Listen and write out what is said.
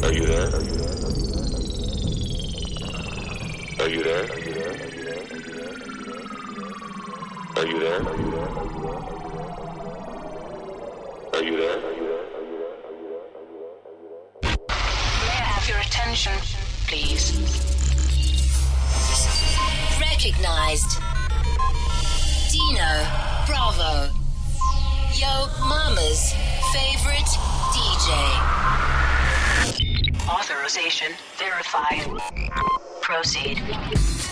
Are you there? Are you there? Are you there? Are you there? May I have your attention, please? Recognized. Dino Bravo. Yo Mama's favorite DJ. Authorization verified. Proceed.